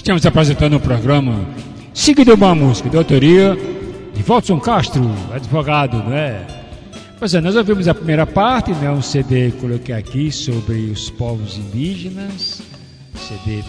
Estamos apresentando um programa Seguido uma Música, de autoria de Walson Castro, advogado, não é? Pois é, nós ouvimos a primeira parte, né? Um CD que coloquei aqui sobre os povos indígenas, CD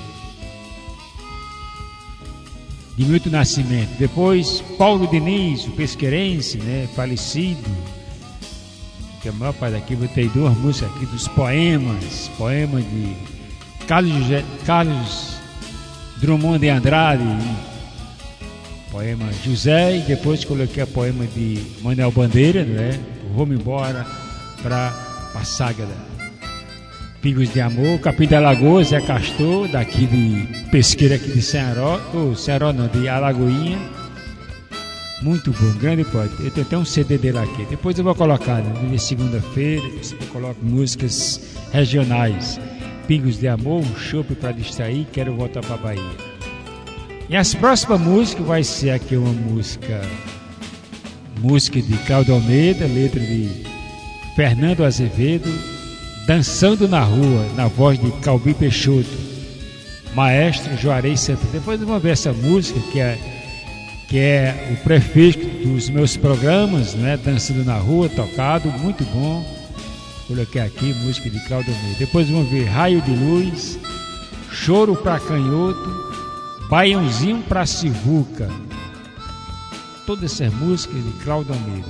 de Milton Nascimento. Depois, Paulo Diniz, o pesqueirense, né? Falecido. Que a maior parte aqui, botei duas músicas aqui dos poemas de Carlos Drummond de Andrade, poema José, e depois coloquei a poema de Manuel Bandeira, né? Vamos embora para a saga Pingos de Amor, Capim da Lagoa, Zé Castor, daqui de Pesqueira, aqui de Ceará não, de Alagoinha. Muito bom, grande poeta. Eu tenho até um CD dele aqui. Depois eu vou colocar, né? De segunda-feira, eu coloco músicas regionais. Pingos de Amor, um chope para distrair, quero voltar para a Bahia. E as próximas músicas vai ser aqui uma música de Cláudio Almeida, letra de Fernando Azevedo, Dançando na Rua, na voz de Calbi Peixoto, maestro Juarez Santana. Depois vamos ver essa música que é o prefixo dos meus programas, né? Dançando na Rua, tocado, muito bom. Coloquei aqui música de Cláudio Almeida. Depois vamos ver Raio de Luz, Choro pra Canhoto, Baiãozinho pra Sivuca. Todas essas músicas de Cláudio Almeida.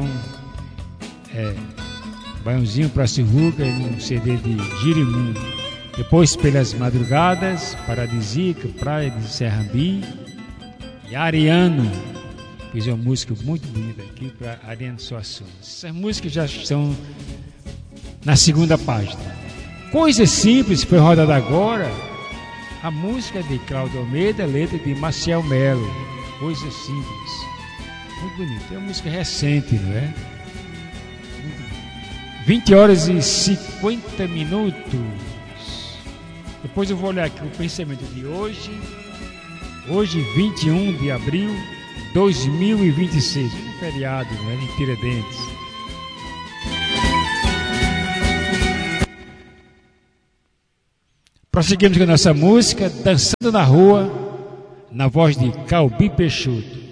Baiãozinho pra Sivuca, um CD de Girimum. Depois Pelas Madrugadas, Paradisíaca, Praia de Serrambi. E Ariano, fiz uma música muito bonita aqui para Ariano Suassuna. Essas músicas já estão na segunda página. Coisa Simples foi rodada agora. A música de Cláudio Almeida, letra de Maciel Melo. Coisa Simples. Muito bonita. É uma música recente, não é? Muito bonita. 20 horas e 50 minutos. Depois eu vou olhar aqui o pensamento de hoje. Hoje, 21 de abril de 2026. Um feriado, não é? Em Tiradentes. Prosseguimos com a nossa música Dançando na Rua, na voz de Calbi Peixoto.